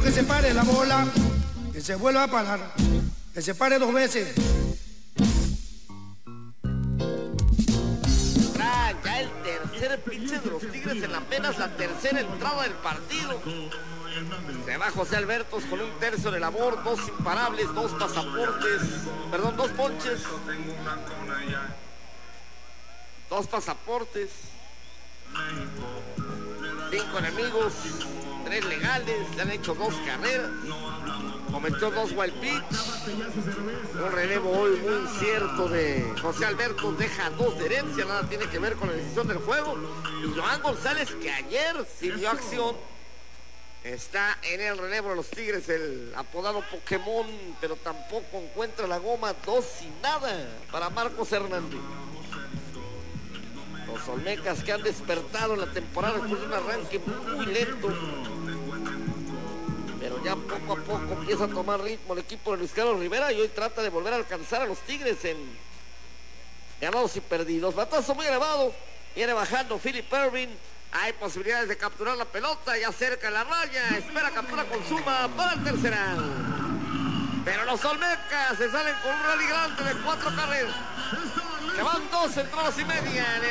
que se pare la bola, que se vuelva a parar, que se pare 2 veces. Ya el tercer pinche de los Tigres en apenas la tercera entrada del partido. Se va José Albertos con un tercio de labor, 2 imparables, 2 pasaportes, perdón, 2 ponches, 2 pasaportes, 5 enemigos, 3 legales, le han hecho 2 carreras, cometió 2 wild pitch, un relevo hoy muy incierto de José Albertos, deja 2 de herencia, nada tiene que ver con la decisión del juego, y Joan González, que ayer sí dio acción, está en el relevo de los Tigres, el apodado Pokémon, pero tampoco encuentra la goma, 2 y nada para Marcos Hernández. Los Olmecas que han despertado en la temporada después de un arranque muy lento, pero ya poco a poco empieza a tomar ritmo el equipo de Luis Carlos Rivera y hoy trata de volver a alcanzar a los Tigres en ganados y perdidos. Batazo muy elevado, viene bajando Philip Ervin. Hay posibilidades de capturar la pelota, ya cerca la raya, espera captura con Suma para el tercera. Pero los Olmecas se salen con un rally grande de 4 carreras. Se van 2 entradas y media.